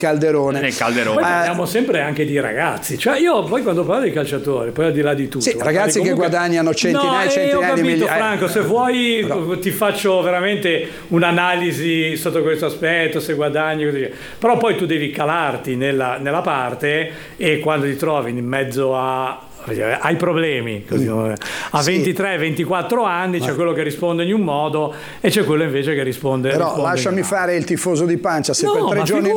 calderone. Poi parliamo sempre anche di ragazzi, cioè io poi quando parlo di calciatori, poi al di là di tutto, sì, ragazzi comunque, che guadagnano centinaia e centinaia di milioni. Franco, se vuoi ti faccio veramente un'analisi sotto questo aspetto, se guadagni così. Però poi tu devi calarti nella parte, e quando ti trovi in mezzo ai problemi così, a 23-24 anni c'è quello che risponde in un modo e c'è quello invece che risponde lasciami fare il tifoso di pancia. Se per 3 giorni